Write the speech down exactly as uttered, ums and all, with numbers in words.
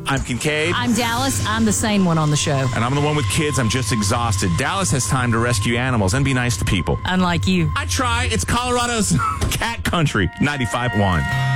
I'm Kincaid. I'm Dallas. I'm the sane one on the show. And I'm the one with kids. I'm just exhausted. Dallas has time to rescue animals and be nice to people. Unlike you. I try. It's Colorado's cat country. ninety-five point one.